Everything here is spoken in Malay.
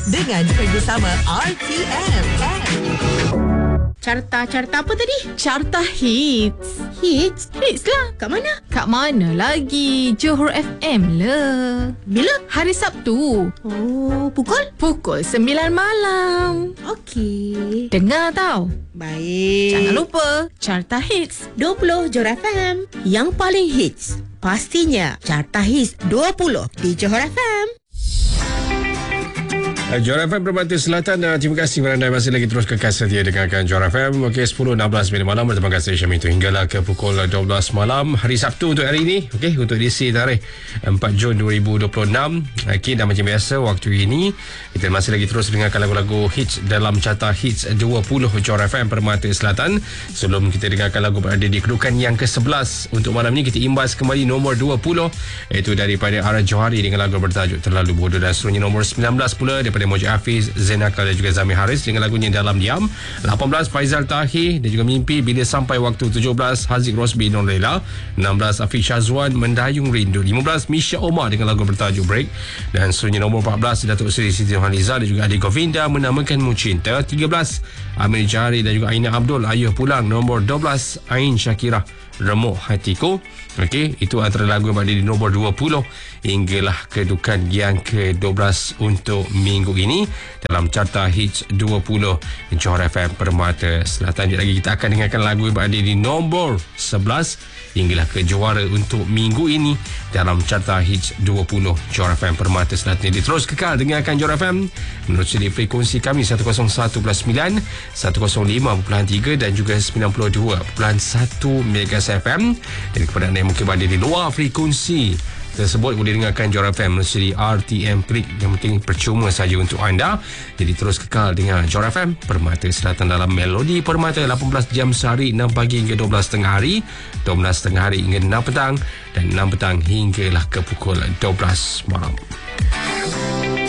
dengan kerjasama RTM. Carta apa tadi? Carta Hits. Hits? Hits lah. Kat mana? Kat mana lagi? Johor FM lah. Bila? Hari Sabtu. Oh, pukul 9 malam. Okey. Dengar tau. Baik. Jangan lupa Carta Hits 20 Johor FM. Yang paling hits pastinya Carta Hits 20 di Johor FM. Johor FM Permata Selatan. Terima kasih kerana anda masih lagi terus kekal setia dengarkan Johor FM. Okey, 10.16 minit malam bersama saya Syamil itu hinggalah ke pukul 12 malam hari Sabtu untuk hari ini. Okey, untuk edisi tarikh 4 Jun 2026. Okey, dan macam biasa waktu ini kita masih lagi terus dengarkan lagu-lagu hits dalam carta hits 20 Johor FM Permata Selatan. Sebelum kita dengarkan lagu berada di kedudukan yang ke-11 untuk malam ini, kita imbas kembali nombor 20 iaitu daripada Ara Johari dengan lagu bertajuk Terlalu Bodoh, dan seterusnya nombor 19 pula daripada Moji Hafiz, Zainakal dan juga Zami Haris dengan lagunya Dalam Diam. 18 Faizal Tahir dan juga Mimpi Bila Sampai Waktu. 17 Haziq Rosbi Non Lela. 16 Afiq Syazwan Mendayung Rindu. 15 Misha Omar dengan lagu bertajuk Break, dan seterusnya nombor 14 Datuk Seri Siti Nurhaliza dan juga Adi Govinda Menamakanmu Cinta. 13 Amir Jahari dan juga Aina Abdul Ayuh Pulang. Nombor 12 Ain Syakirah Remuk Hatiku. Okey, itu antara lagu yang berada di nombor 20 hinggalah kedudukan yang ke-12 untuk minggu ini dalam carta hits 20 Johor FM Permata Selatan. Sekejap lagi kita akan dengarkan lagu yang berada di nombor 11 hinggalah ke juara untuk minggu ini dalam carta hits 20 Johor FM Permata Selatan. Jadi terus kekal dengarkan Johor FM menerusi di frekuensi kami 101.9, 105.3 dan juga 92.1 MHz FM. Dan kepada anda yang mungkin berada di luar frekuensi tersebut, boleh dengarkan Johor FM melalui RTM Klik, yang penting percuma saja untuk anda. Jadi terus kekal dengan Johor FM Permata Selatan dalam Melodi Permata. 18 jam sehari, 6 pagi hingga 12 tengah hari, 12 tengah hari hingga 6 petang, dan 6 petang hinggalah ke pukul 12 malam.